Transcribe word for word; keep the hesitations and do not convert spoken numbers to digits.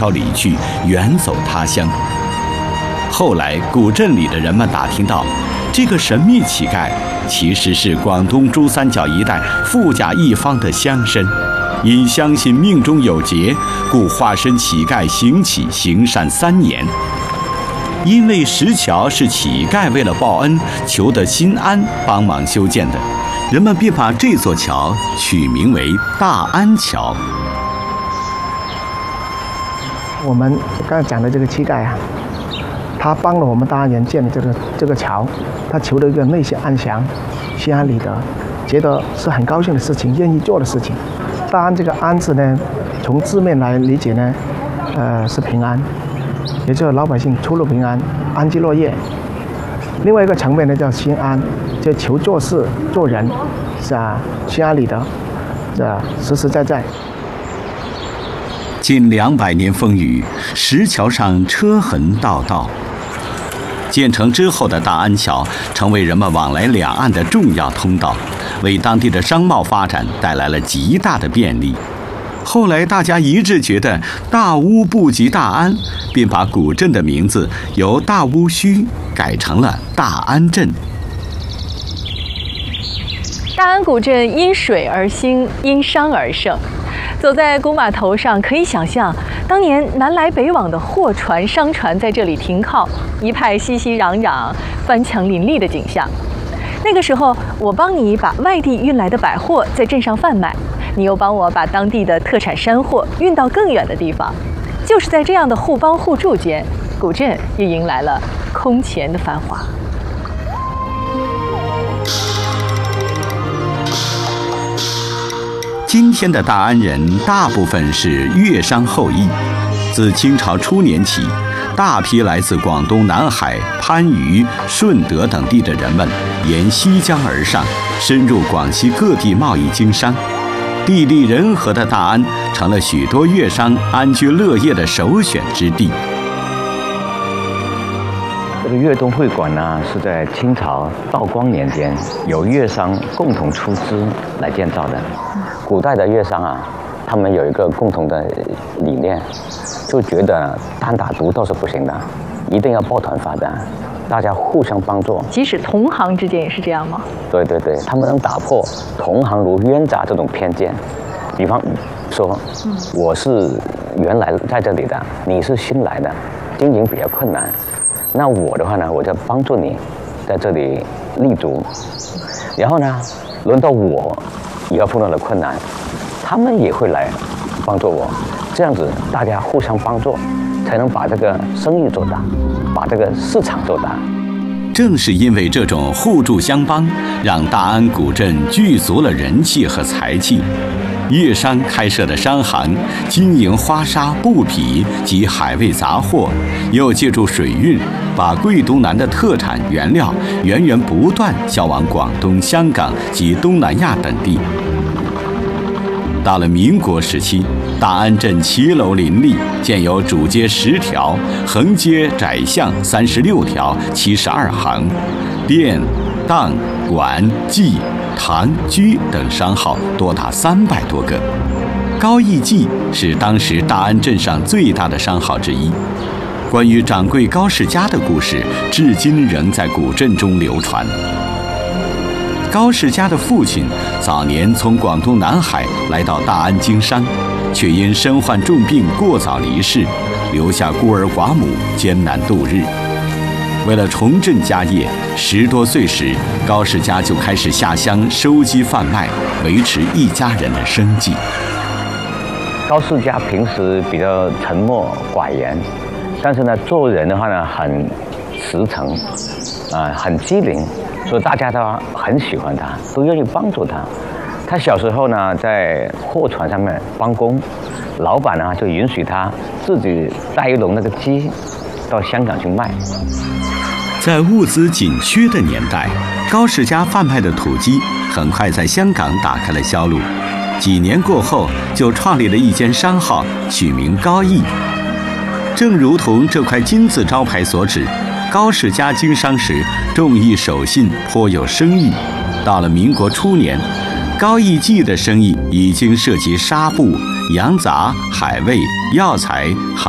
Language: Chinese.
悄离去，远走他乡。后来，古镇里的人们打听到，这个神秘乞丐其实是广东珠三角一带富甲一方的乡绅，因相信命中有劫，故化身乞丐行乞行善三年。因为石桥是乞丐为了报恩求得心安帮忙修建的，人们便把这座桥取名为大安桥。 我们刚才讲的这个乞丐啊，他帮了我们大安人建的这个这个桥，他求得一个内心安详、心安理得，觉得是很高兴的事情，愿意做的事情。大安这个安字呢，从字面来理解呢，呃是平安，也就是老百姓出入平安，安居乐业。另外一个层面呢叫心安，就求做事做人是啊心安理得，是啊实实在在。 近两百年风雨，石桥上车痕道道。建成之后的大安桥成为人们往来两岸的重要通道，为当地的商贸发展带来了极大的便利。后来大家一致觉得大巫不及大安，便把古镇的名字由大巫墟改成了大安镇。 大安古镇因水而兴，因商而盛。走在古码头上，可以想象当年南来北往的货船、商船在这里停靠，一派熙熙攘攘、翻墙林立的景象。那个时候，我帮你把外地运来的百货在镇上贩卖，你又帮我把当地的特产山货运到更远的地方。就是在这样的互帮互助间，古镇也迎来了空前的繁华。 今天的大安人大部分是粤商后裔，自清朝初年起，大批来自广东南海、番禺、顺德等地的人们沿西江而上，深入广西各地贸易经商。地利人和的大安成了许多粤商安居乐业的首选之地。 这个粤东会馆呢，是在清朝道光年间由粤商共同出资来建造的。古代的粤商啊，他们有一个共同的理念，就觉得单打独斗是不行的，一定要抱团发展，大家互相帮助。 即使同行之间也是这样吗？ 对对对，他们能打破同行如冤家这种偏见。比方说，嗯、我是原来在这里的，你是新来的，经营比较困难，那我的话呢，我就帮助你在这里立足。然后呢，轮到我以后碰到了困难，他们也会来帮助我，这样子大家互相帮助，才能把这个生意做大，把这个市场做大。 正是因为这种互助相帮，让大安古镇具足了人气和财气。粤商开设的商行经营花纱、布匹及海味杂货，又借助水运，把贵东南的特产原料源源不断销往广东、香港及东南亚等地。到了民国时期，大安镇骑楼林立，建有主街十条，横街窄巷三十六条，七十二行，店、档、馆、记、堂、居等商号多达三百多个。高义记是当时大安镇上最大的商号之一。关于掌柜高世家的故事，至今仍在古镇中流传。高世家的父亲早年从广东南海来到大安经商，却因身患重病过早离世，留下孤儿寡母艰难度日。为了重振家业，十多岁时，高世家就开始下乡收集贩卖，维持一家人的生计。 高世家平时比较沉默寡言，但是呢，做人的话呢，很实诚，啊、呃，很机灵，所以大家都很喜欢他，都愿意帮助他。他小时候呢，在货船上面帮工，老板呢就允许他自己带一笼那个鸡到香港去卖。 在物资紧缺的年代，高世家贩卖的土鸡很快在香港打开了销路。几年过后，就创立了一间商号，取名高义。正如同这块金字招牌所指，高世家经商时重义守信，颇有声誉。到了民国初年，高义记的生意已经涉及纱布、洋杂、海味、药材、